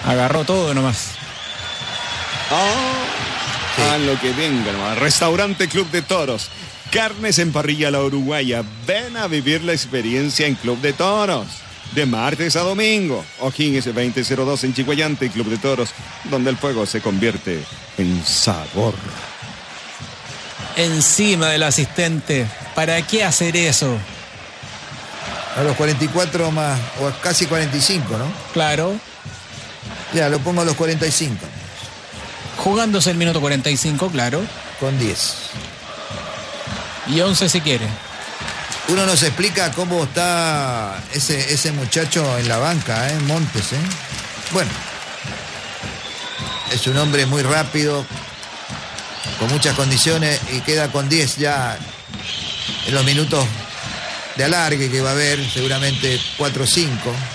Agarró todo nomás. Sí. A lo que venga nomás. Restaurante Club de Toros. Carnes en parrilla a la uruguaya. Ven a vivir la experiencia en Club de Toros. De martes a domingo. O'Higgins 2002 en Chiguayante, Club de Toros, donde el fuego se convierte en sabor. Encima del asistente. ¿Para qué hacer eso? A los 44 más, o casi 45, ¿no? Claro. Ya, lo pongo a los 45. Jugándose el minuto 45, claro. Con 10. Y 11 si quiere. Uno nos explica cómo está ese muchacho en la banca, Montes, Bueno, es un hombre muy rápido, con muchas condiciones, y queda con 10 ya en los minutos de alargue que va a haber, seguramente 4 o 5.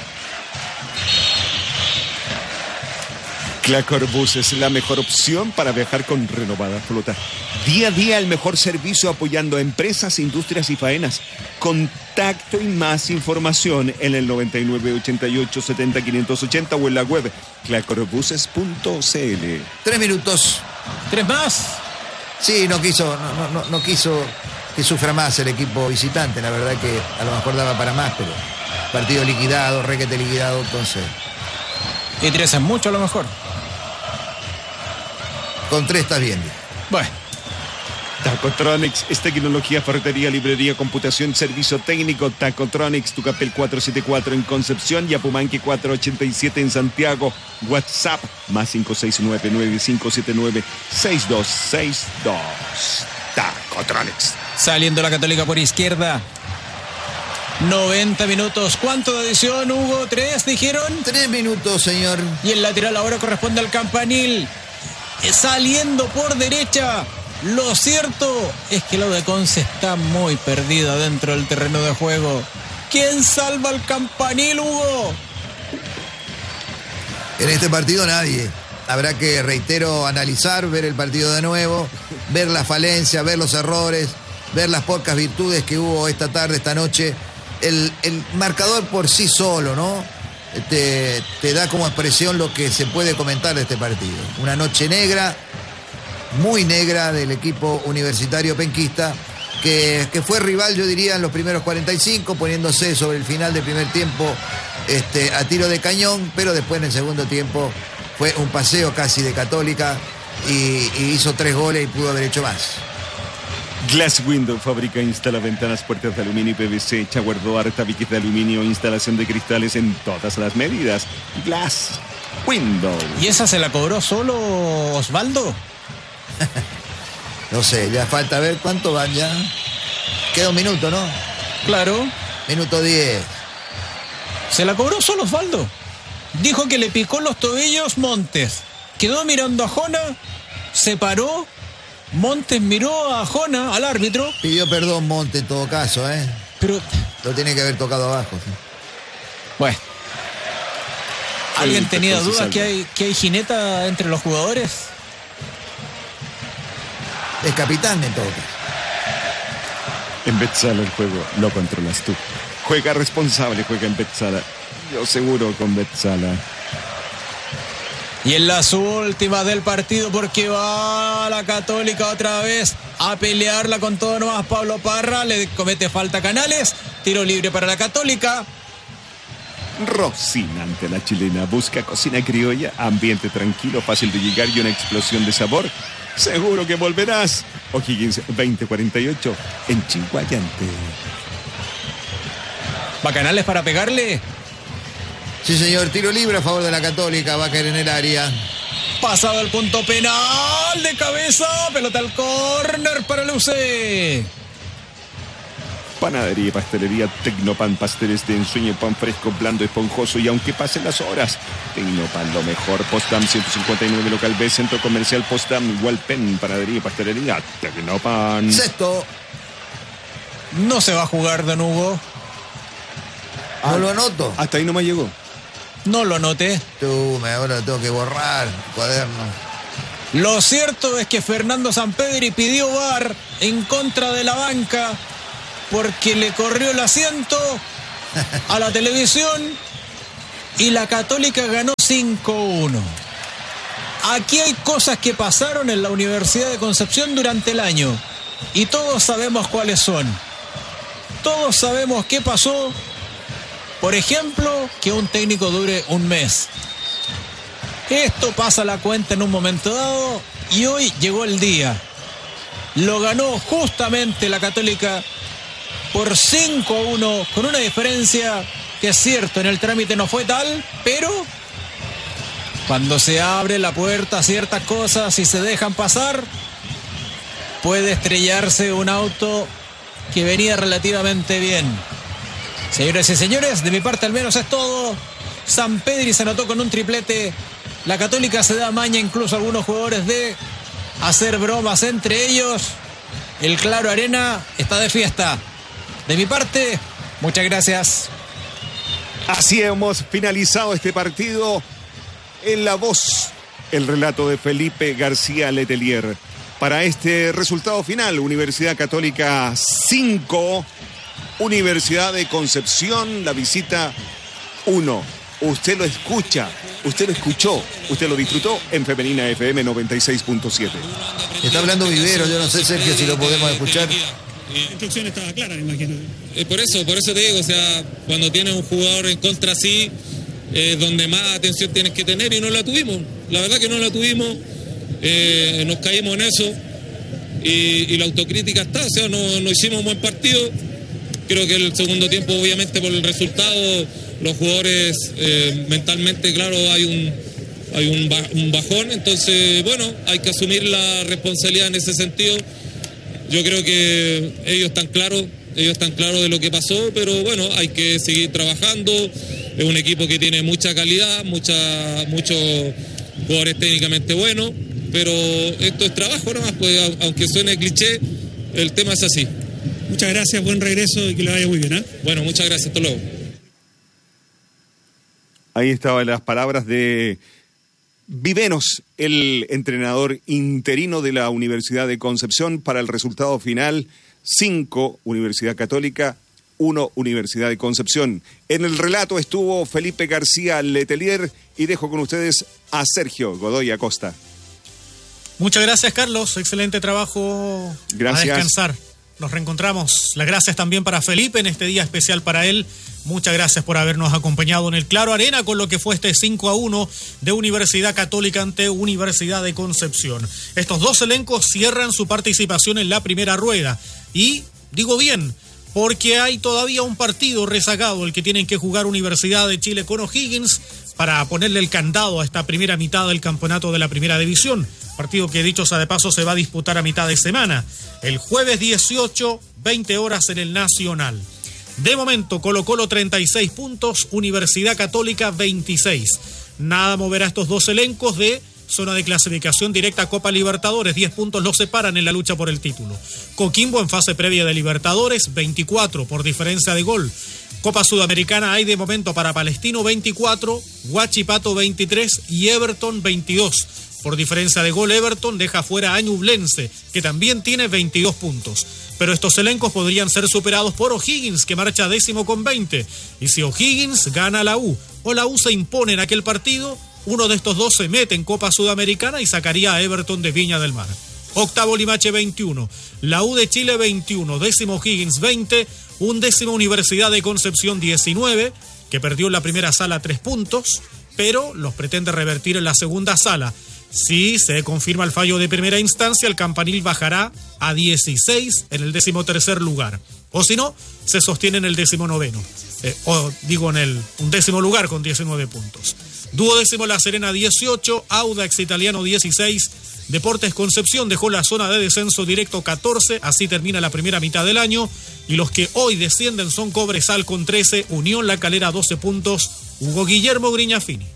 Clacorbus es la mejor opción para viajar con renovada flota. Día a día el mejor servicio apoyando a empresas, industrias y faenas. Contacto y más información en el 99 88 70 580 o en la web clacorbuses.cl. 3 minutos. 3 más. Sí, no quiso que sufra más el equipo visitante. La verdad que a lo mejor daba para más, pero partido liquidado, requete liquidado, entonces. Y 3 es mucho a lo mejor. Con 3 estás bien. Bueno. Tacotronics es tecnología, ferretería, librería, computación, servicio técnico. Tacotronics, Tucapel 474 en Concepción y Apumanque 487 en Santiago. WhatsApp más 569-9579-6262. Tacotronics. Saliendo la Católica por izquierda. 90 minutos. ¿Cuánto de adición, Hugo? ¿3 dijeron? 3 minutos, señor. Y el lateral ahora corresponde al Campanil. Saliendo por derecha. Lo cierto es que lo de Conce está muy perdido dentro del terreno de juego. ¿Quién salva al Campanil, Hugo? En este partido nadie. Habrá que, reitero, analizar, ver el partido de nuevo, ver las falencias, ver los errores, ver las pocas virtudes que hubo esta tarde, esta noche. El marcador por sí solo, ¿no? Te da como expresión lo que se puede comentar de este partido. Una noche negra, muy negra del equipo universitario penquista, que fue rival, yo diría, en los primeros 45, poniéndose sobre el final del primer tiempo a tiro de cañón, pero después en el segundo tiempo fue un paseo casi de Católica y hizo 3 goles y pudo haber hecho más. Glass Window fabrica e instala ventanas, puertas de aluminio y PVC, shower door, tabiques de aluminio, instalación de cristales en todas las medidas. Glass Window. ¿Y esa se la cobró solo Osvaldo? No sé, ya falta ver cuánto van ya. Queda un minuto, ¿no? Claro. Minuto 10. Se la cobró solo Osvaldo. Dijo que le picó los tobillos Montes. Quedó mirando a Jona, se paró. Montes miró a Jona, al árbitro. Pidió perdón Montes en todo caso, Pero lo tiene que haber tocado abajo. ¿Sí? Bueno. ¿Alguien tenía dudas que hay jineta entre los jugadores? Es capitán en todo caso. En Betsala el juego lo controlas tú. Juega responsable, juega en Betsala. Yo seguro con Betsala. Y en las últimas del partido, porque va la Católica otra vez a pelearla con todo nomás. Pablo Parra le comete falta a Canales. Tiro libre para la Católica. Rosina ante la chilena. Busca cocina criolla, ambiente tranquilo, fácil de llegar y una explosión de sabor. Seguro que volverás. O'Higgins 2048 en Chiguayante. ¿Va Canales para pegarle? Sí, señor, tiro libre a favor de la Católica, va a caer en el área. Pasado el punto penal de cabeza, pelota al córner para el UC. Panadería y pastelería Tecnopan, pasteles de ensueño, pan fresco, blando, esponjoso y aunque pasen las horas. Tecnopan, lo mejor. Postdam 159, local B, centro comercial Postdam, Hualpen, panadería y pastelería Tecnopan. Sexto. No se va a jugar, don Hugo. No lo anoto. Hasta ahí no me llegó. No lo anoté. Ahora tengo que borrar el cuaderno. Lo cierto es que Fernando Sampedri pidió VAR en contra de la banca porque le corrió el asiento a la televisión y la Católica ganó 5-1. Aquí hay cosas que pasaron en la Universidad de Concepción durante el año y todos sabemos cuáles son. Todos sabemos qué pasó. Por ejemplo, que un técnico dure un mes. Esto pasa la cuenta en un momento dado y hoy llegó el día. Lo ganó justamente la Católica por 5-1 con una diferencia que es cierto, en el trámite no fue tal, pero cuando se abre la puerta a ciertas cosas y se dejan pasar, puede estrellarse un auto que venía relativamente bien. Señoras y señores, de mi parte al menos es todo. Sampedri se anotó con un triplete. La Católica se da maña incluso a algunos jugadores de hacer bromas entre ellos. El Claro Arena está de fiesta. De mi parte, muchas gracias. Así hemos finalizado este partido. En la voz, el relato de Felipe García Letelier. Para este resultado final, Universidad Católica 5, Universidad de Concepción, la visita 1. Usted lo escucha, usted lo escuchó, usted lo disfrutó en Femenina FM 96.7. Está hablando Vivero, yo no sé, Sergio, si lo podemos escuchar. La instrucción estaba clara, me imagino. Por eso te digo, o sea, cuando tienes un jugador en contra así, donde más atención tienes que tener, y no la tuvimos. La verdad que no la tuvimos, nos caímos en eso, y la autocrítica está, o sea, no hicimos un buen partido. Creo que el segundo tiempo, obviamente, por el resultado, los jugadores mentalmente, claro, hay un bajón. Entonces, bueno, hay que asumir la responsabilidad en ese sentido. Yo creo que ellos están claros de lo que pasó, pero bueno, hay que seguir trabajando. Es un equipo que tiene mucha calidad, muchos jugadores técnicamente buenos, pero esto es trabajo nomás, pues, aunque suene cliché, el tema es así. Muchas gracias, buen regreso y que le vaya muy bien, ¿eh? Bueno, muchas gracias, hasta luego. Ahí estaban las palabras de Viveros, el entrenador interino de la Universidad de Concepción, para el resultado final: 5 Universidad Católica, 1 Universidad de Concepción. En el relato estuvo Felipe García Letelier y dejo con ustedes a Sergio Godoy Acosta. Muchas gracias, Carlos, excelente trabajo. Gracias. A descansar. Nos reencontramos. Las gracias también para Felipe en este día especial para él. Muchas gracias por habernos acompañado en el Claro Arena con lo que fue este 5-1 de Universidad Católica ante Universidad de Concepción. Estos dos elencos cierran su participación en la primera rueda. Y digo bien, porque hay todavía un partido rezagado, el que tienen que jugar Universidad de Chile con O'Higgins para ponerle el candado a esta primera mitad del campeonato de la primera división. Partido que, dicho sea de paso, se va a disputar a mitad de semana. El jueves 18, 20 horas en el Nacional. De momento, Colo-Colo 36 puntos, Universidad Católica 26. Nada moverá estos dos elencos de zona de clasificación directa a Copa Libertadores. 10 puntos los separan en la lucha por el título. Coquimbo en fase previa de Libertadores, 24 por diferencia de gol. Copa Sudamericana hay de momento para Palestino 24, Huachipato 23 y Everton 22. Por diferencia de gol, Everton deja fuera a Ñublense, que también tiene 22 puntos. Pero estos elencos podrían ser superados por O'Higgins, que marcha 10º con 20. Y si O'Higgins gana a la U o la U se impone en aquel partido, uno de estos dos se mete en Copa Sudamericana y sacaría a Everton de Viña del Mar. Octavo Limache 21, la U de Chile 21, 10º O'Higgins 20, 11º Universidad de Concepción 19, que perdió en la primera sala 3 puntos, pero los pretende revertir en la segunda sala. Si se confirma el fallo de primera instancia, el Campanil bajará a 16 en el 13º lugar. O si no, se sostiene en el 19º. En el 11º lugar con 19 puntos. Duodécimo La Serena 18, Audax Italiano 16, Deportes Concepción dejó la zona de descenso directo 14, así termina la primera mitad del año. Y los que hoy descienden son Cobresal con 13, Unión La Calera 12 puntos, Hugo Guillermo Griñafini.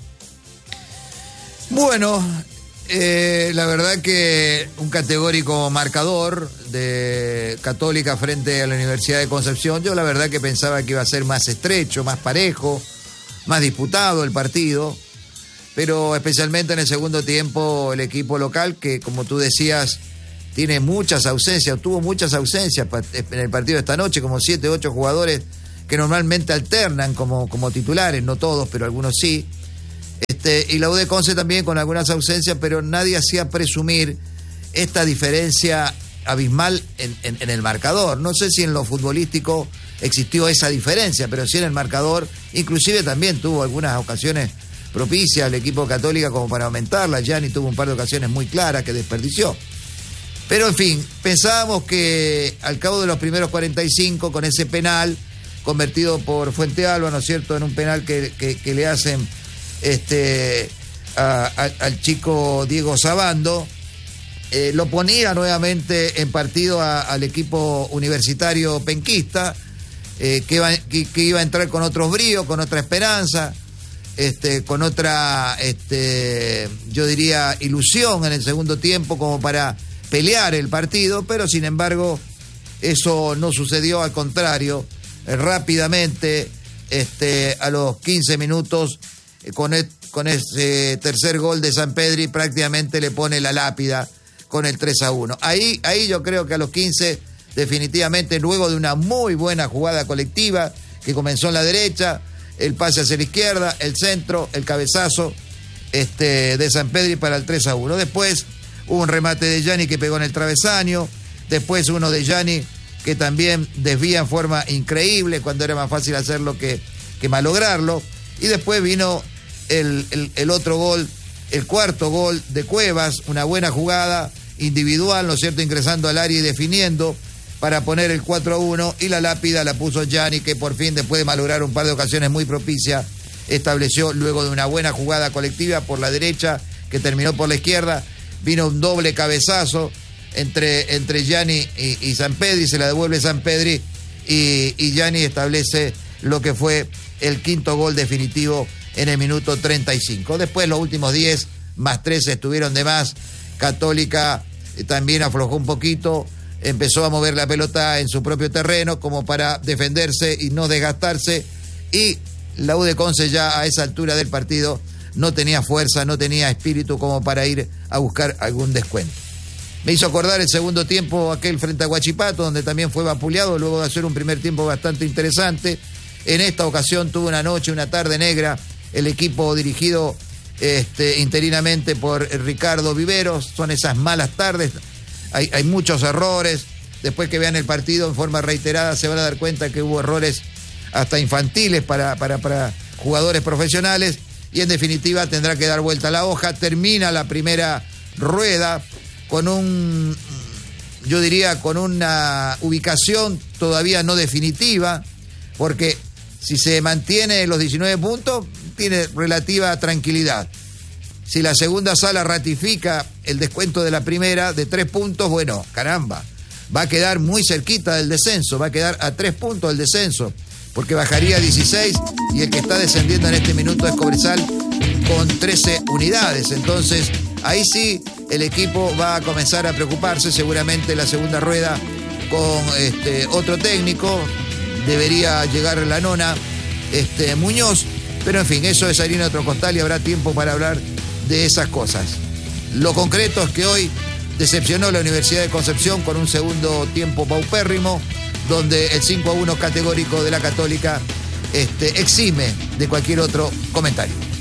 Bueno, la verdad que un categórico marcador de Católica frente a la Universidad de Concepción. Yo la verdad que pensaba que iba a ser más estrecho, más parejo, más disputado el partido, pero especialmente en el segundo tiempo el equipo local, que como tú decías, tuvo muchas ausencias en el partido de esta noche, como 7, 8 jugadores que normalmente alternan como titulares, no todos, pero algunos sí. Y la U de Conce también con algunas ausencias, pero nadie hacía presumir esta diferencia abismal en el marcador. No sé si en lo futbolístico existió esa diferencia, pero sí en el marcador. Inclusive también tuvo algunas ocasiones propicias al equipo Católica como para aumentarla. Gianni tuvo un par de ocasiones muy claras que desperdició. Pero en fin, pensábamos que al cabo de los primeros 45, con ese penal convertido por Fuentealba, ¿no es cierto?, en un penal que le hacen al chico Diego Sabando, lo ponía nuevamente en partido al equipo universitario penquista, que iba a entrar con otros bríos, con otra esperanza, con otra, yo diría, ilusión en el segundo tiempo como para pelear el partido, pero sin embargo eso no sucedió, al contrario, rápidamente, a los 15 minutos, con ese tercer gol de Sampedri prácticamente le pone la lápida con el 3-1. Ahí yo creo que a los 15, definitivamente, luego de una muy buena jugada colectiva que comenzó en la derecha, el pase hacia la izquierda, el centro, el cabezazo de Sampedri para el 3-1. Después hubo un remate de Gianni que pegó en el travesaño, después uno de Gianni que también desvía en forma increíble cuando era más fácil hacerlo que malograrlo, y después vino el otro gol, el cuarto gol de Cuevas, una buena jugada individual, ¿no es cierto?, ingresando al área y definiendo para poner el 4-1, y la lápida la puso Gianni, que por fin, después de malograr un par de ocasiones muy propicias, estableció, luego de una buena jugada colectiva por la derecha que terminó por la izquierda, vino un doble cabezazo entre Gianni y Sampedri, se la devuelve Sampedri, y Gianni establece lo que fue el quinto gol definitivo en el minuto 35. Después los últimos 10 más 13 estuvieron de más. Católica también aflojó un poquito, empezó a mover la pelota en su propio terreno como para defenderse y no desgastarse, y la U de Conce ya a esa altura del partido no tenía fuerza, no tenía espíritu como para ir a buscar algún descuento. Me hizo acordar el segundo tiempo aquel frente a Huachipato, donde también fue vapuleado luego de hacer un primer tiempo bastante interesante. En esta ocasión tuvo una noche, una tarde negra, el equipo dirigido interinamente por Ricardo Viveros. Son esas malas tardes, hay muchos errores. Después que vean el partido en forma reiterada se van a dar cuenta que hubo errores hasta infantiles para jugadores profesionales, y en definitiva tendrá que dar vuelta a la hoja. Termina la primera rueda con yo diría, con una ubicación todavía no definitiva, porque si se mantiene los 19 puntos, tiene relativa tranquilidad. Si la segunda sala ratifica el descuento de la primera de 3 puntos, bueno, caramba, va a quedar muy cerquita del descenso, va a quedar a 3 puntos del descenso, porque bajaría a 16, y el que está descendiendo en este minuto es Cobresal con 13 unidades. Entonces, ahí sí el equipo va a comenzar a preocuparse. Seguramente la segunda rueda con otro técnico, debería llegar la nona, Muñoz, pero en fin, eso es harina de otro costal y habrá tiempo para hablar de esas cosas. Lo concreto es que hoy decepcionó la Universidad de Concepción con un segundo tiempo paupérrimo, donde el 5-1 categórico de la Católica exime de cualquier otro comentario.